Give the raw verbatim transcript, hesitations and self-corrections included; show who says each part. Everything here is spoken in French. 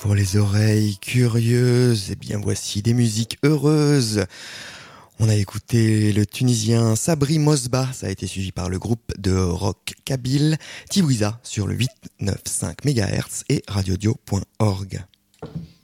Speaker 1: Pour les oreilles curieuses, eh bien voici des musiques heureuses. On a écouté le Tunisien Sabri Mosba, ça a été suivi par le groupe de rock kabyle Tiwiza sur le huit neuf cinq mégahertz et radiodio point org.